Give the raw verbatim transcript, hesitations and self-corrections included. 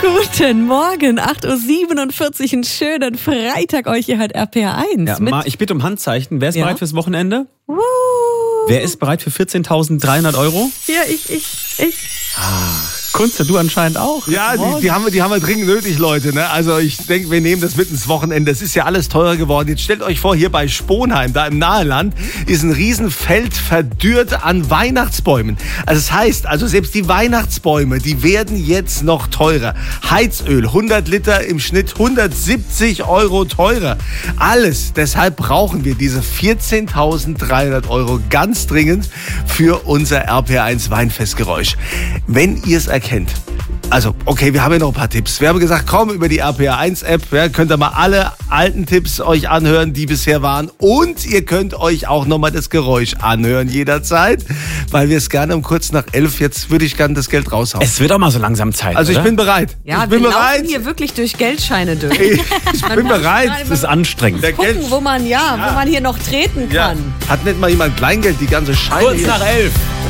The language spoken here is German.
Guten Morgen, acht Uhr siebenundvierzig, einen schönen Freitag euch hier halt R P R eins. Ja, mit Ma, ich bitte um Handzeichen. Wer ist Ja? bereit fürs Wochenende? Woo. Wer ist bereit für vierzehntausenddreihundert Euro? Ja, ich, ich, ich. Kunze, du anscheinend auch. Ja, die, die, haben wir, die haben wir dringend nötig, Leute. Ne? Also ich denke, wir nehmen das mit ins Wochenende. Es ist ja alles teurer geworden. Jetzt stellt euch vor, hier bei Sponheim, da im Naheland, ist ein Riesenfeld verdürrt an Weihnachtsbäumen. Also das heißt, also selbst die Weihnachtsbäume, die werden jetzt noch teurer. Heizöl, hundert Liter im Schnitt, hundertsiebzig Euro teurer. Alles. Deshalb brauchen wir diese vierzehntausenddreihundert Euro ganz dringend für unser R P R eins Weinfestgeräusch. Wenn ihr es erkennt, also, okay, wir haben ja noch ein paar Tipps. Wir haben gesagt, komm, über die R P R eins App, ja, könnt ihr mal alle alten Tipps euch anhören, die bisher waren. Und ihr könnt euch auch nochmal das Geräusch anhören jederzeit, weil wir es gerne um kurz nach elf, jetzt würde ich gerne das Geld raushauen. Es wird auch mal so langsam Zeit, Also ich oder? bin bereit. Ja, ich bin wir bereit. laufen hier wirklich durch Geldscheine durch. Ich, ich bin bereit. Das ist anstrengend. Der Gucken, Geld, wo man, ja, Ja. wo man hier noch treten ja. kann. Hat nicht mal jemand Kleingeld, die ganze Scheine Kurz hier? nach elf.